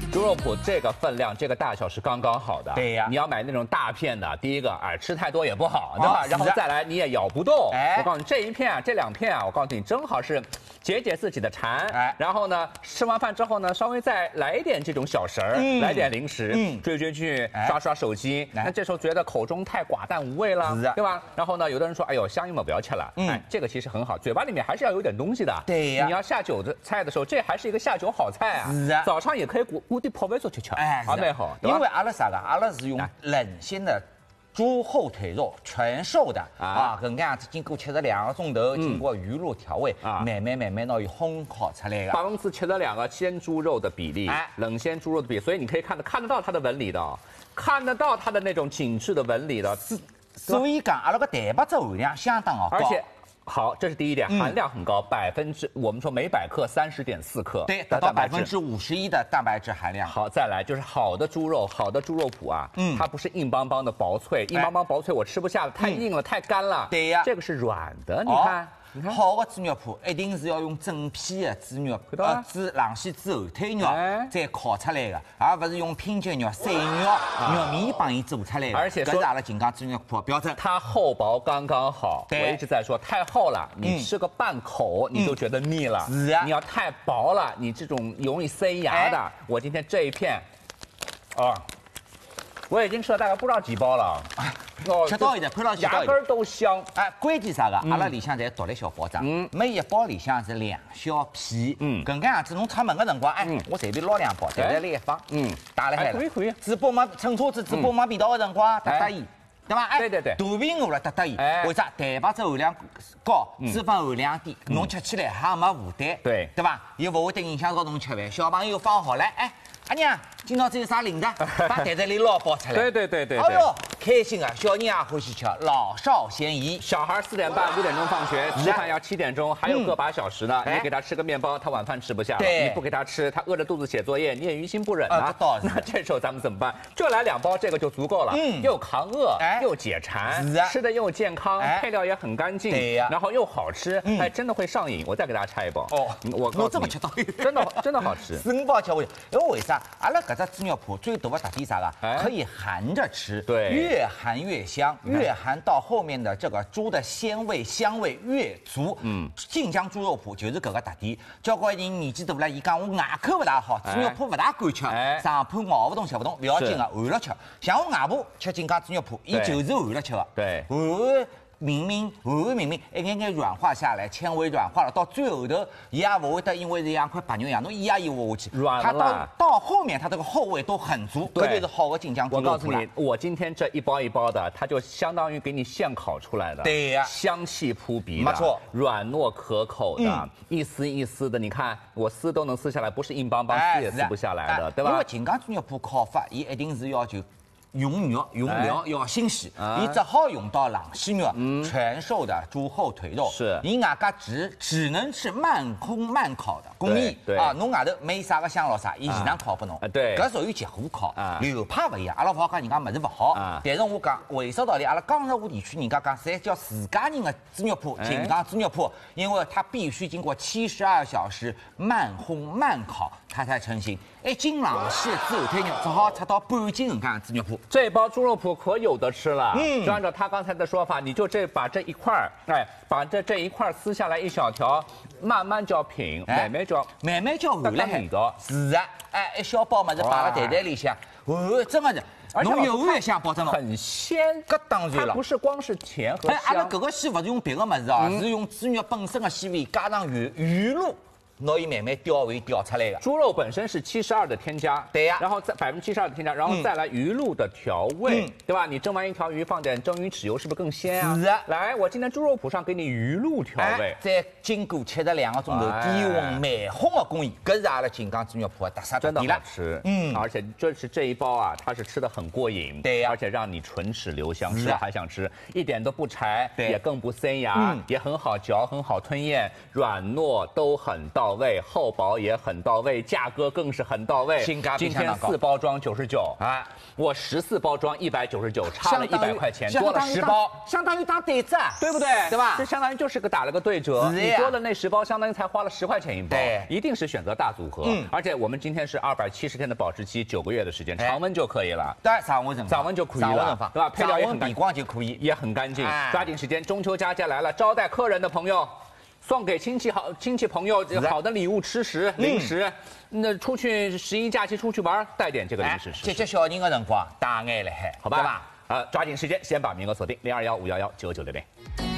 猪肉脯这个分量、这个大小是刚刚好的。 对呀， 你要买那种大片的，第一个，吃太多也不好，对吧？然后再来你也咬不动。我告诉你，这一片啊，这2片啊，我告诉你，正好是解自己的馋。然后呢，吃完饭之后呢，稍微再来一点这种小食儿，来点零食，追剧，刷手机。那这时候觉得口中太寡淡无味了，对吧？然后呢，有的人说，哎呦，香油嘛不要吃了。这个其实很好，嘴巴里面还是要有点东西的。 对呀， 你要下酒的菜的时候，这还是一个下酒好菜啊。 是啊， 早上也可以锅底泡饭做吃，蛮好。 因为阿拉啥个，阿拉是用冷鲜的猪后腿肉，全瘦的搿样子经过72个钟头，经过鱼露调味，慢慢拿伊烘烤出来的。 72个鲜猪肉的比例，冷鲜猪肉的比例，所以你可以看得到它的纹理的，看得到它的那种紧致的纹理的。 所以讲，阿拉个蛋白质含量相当高， 而且。好，这是第一点，含量很高，我们说每100克30.4克， 对，达到51%的蛋白质含量。 好，再来就是好的猪肉脯啊，它不是硬邦邦的薄脆，硬邦邦薄脆我吃不下了，太硬了，太干了。 对呀， 这个是软的，你看。 好的猪肉脯一定是要用整批的猪肉，狼溪猪后腿肉再烤出来的，而不是用拼接肉、碎肉、肉米帮伊做出来的。 而且搿是阿拉金刚猪肉脯标准。 它厚薄刚刚好。我一直在说，太厚了，你吃个半口你都觉得腻了。 是啊。 你要太薄了，你这种容易塞牙的。我今天这一片，我已经吃了大概不知道几包了。 吃到现在看到牙根都香。 关键啥个？阿拉里向侪独立小包装，每一包里向是2小片。搿个样子，侬出门个辰光，我随便捞2包，在那里一放，打了海了。 可以。 直播嘛，乘车子直播嘛，味道个辰光，得意，对伐？ 对。 肚皮饿了得意，为啥？蛋白质含量高，脂肪含量低，侬吃起来还没负担，对伐？又勿会得影响到侬吃饭。小朋友放学了，阿娘，今朝子有啥零食？把袋子里捞包出来。 对。 哎呦，开心啊！小人也欢喜吃，老少咸宜。 小孩4点半、5点钟放学，吃饭要7点钟，还有个把小时呢。你给他吃个面包，他晚饭吃不下了；你不给他吃，他饿着肚子写作业，你也于心不忍啊。那这时候咱们怎么办？就来2包这个就足够了。又抗饿，又解馋，吃的又健康，配料也很干净，然后又好吃，真的会上瘾。我再给大家拆一包。 我这么吃到， 真的好吃。 4、5包吃回去，因为为啥？阿拉搿只猪肉脯最大的特点啥个？可以含着吃， 对， 越含越香，越含到后面的这个猪的鲜味香味越足。晋江猪肉脯就是搿个特点。交关人年纪大了，伊讲我外口勿大好，猪肉脯勿大敢吃，上盘咬勿动吃勿动，勿要紧个，含了吃。像我外婆吃晋江猪肉脯，伊就是含了吃个， 对， 明明一眼软化下来，纤维软化了，到最后头，伊也勿会得因为是像块白肉一样，侬一压一窝下去， 软了。 它到后面，它这个后味都很足，这就是好的晋江猪肉脯了。 我告诉你，我今天这一包一包的，它就相当于给你现烤出来的， 对呀， 香气扑鼻的， 没错， 软糯可口的，一丝一丝的，你看我撕都能撕下来，不是硬邦邦撕也撕不下来的，对吧？ 因为晋江猪肉脯烤法，伊一定是要求。用肉用料要新鲜，伊只好用到狼溪肉，全瘦的猪后腿肉。 是， 伊外加只能吃慢烘慢烤的工艺啊，侬外头没啥个香料啥，伊现场烤拨侬。 对， 搿属于急火烤，流派勿一样。阿拉勿好讲人家物事勿好，但是我讲为啥道理？阿拉江浙沪地区人家讲，侪叫自家人的猪肉脯，晋江猪肉脯，因为它必须经过72小时慢烘慢烤，它才成型。1斤狼溪的猪后腿肉只好吃到半斤搿样猪肉脯。 这一包猪肉脯可有的吃了。就按照他刚才的说法，你就把这一块把这一块撕下来一小条，慢慢叫品，慢慢叫含了味道。是啊，一小包么子摆了袋袋里向，真的是。侬越含越香，保证了很鲜。 搿当然了， 它不是光是甜和香。 阿拉搿个鲜勿是用别个物事啊，是用猪肉本身的鲜味加上鱼露。拿伊慢慢调味调出来的。 猪肉本身是72的添加， 对呀， 然后再72%的添加，然后再来鱼露的调味，对吧？你蒸完一条鱼放点蒸鱼豉油，是不是更鲜啊？ 是啊。 来，我今天猪肉脯上给你鱼露调味， 再经过72个钟头低温慢烘的工艺，搿是阿拉晋江猪肉脯的特色， 真的好吃。而且这一包啊，它是吃的很过瘾， 对呀， 而且让你唇齿留香，吃了还想吃，一点都不柴，也更不塞牙，也很好嚼，很好吞咽，软糯都很到到位，厚薄也很到位，价格更是很到位。 性价比相当高。 今天4包装99啊，我14包装199，差了100块钱，多了10包， 相当于打对折， 对不对？ 对吧？ 这相当于就是打了个对折，你多了那10包，相当于才花了10块钱一包。对，一定是选择大组合。而且我们今天是270天的保质期，9个月的时间，常温就可以了。 对，常温就可以了，对吧？配料也很避光就可以， 也很干净。抓紧时间，中秋佳节来了，招待客人的朋友，送给亲戚朋友好的礼物，吃食零食。那出去11假期出去玩，带点这个零食吃。 接小人的辰光，大爱来海， 好吧？抓紧时间，先把名额锁定0215119960。